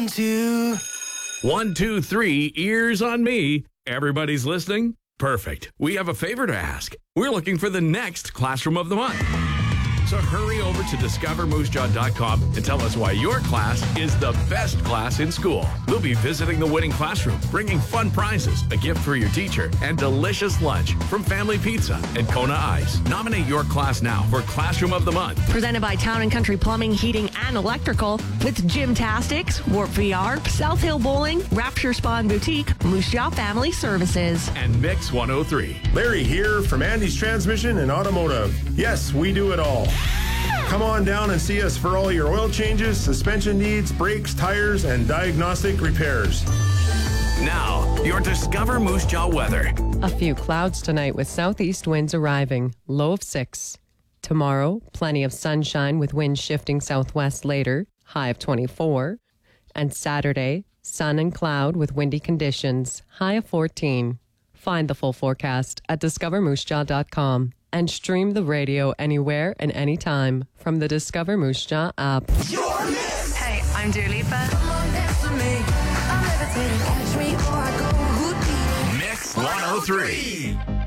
1, 2. 1, 2, 3, ears on me. Everybody's listening? Perfect. We have a favor to ask. We're looking for the next Classroom of the Month. So hurry over to discovermoosejaw.com and tell us why your class is the best class in school. We'll be visiting the winning classroom, bringing fun prizes, a gift for your teacher, and delicious lunch from Family Pizza and Kona Ice. Nominate your class now for Classroom of the Month. Presented by Town and Country Plumbing, Heating, and Electrical with Gymtastics, Warp VR, South Hill Bowling, Rapture Spa and Boutique, Moose Jaw Family Services. And Mix 103. Larry here from Andy's Transmission and Automotive. Yes, we do it all. Come on down and see us for all your oil changes, suspension needs, brakes, tires, and diagnostic repairs. Now, your Discover Moose Jaw weather. A few clouds tonight with southeast winds arriving, low of 6. Tomorrow, plenty of sunshine with winds shifting southwest later, high of 24. And Saturday, sun and cloud with windy conditions, high of 14. Find the full forecast at discovermoosejaw.com. And stream the radio anywhere and anytime from the Discover Moose Jaw app. Hey, I'm Dua Lipa. Mix 103.